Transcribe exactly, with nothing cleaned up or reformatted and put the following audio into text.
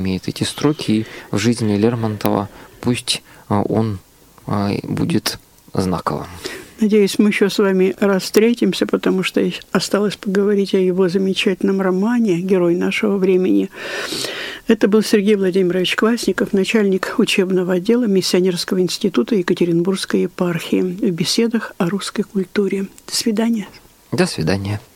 имеет эти строки, и в жизни Лермонтова пусть он будет знаковым. Надеюсь, мы еще с вами раз встретимся, потому что осталось поговорить о его замечательном романе «Герой нашего времени». Это был Сергей Владимирович Квасников, начальник учебного отдела Миссионерского института Екатеринбургской епархии, в беседах о русской культуре. До свидания. До свидания.